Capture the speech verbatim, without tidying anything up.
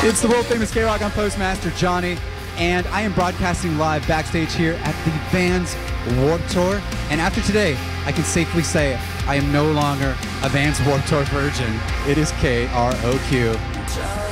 It's the world famous K-Rock. I'm Postmaster Johnny, and I am broadcasting live backstage here at the Vans Warped Tour. And after today, I can safely say I am no longer a Vans Warped Tour virgin. It is K R O Q.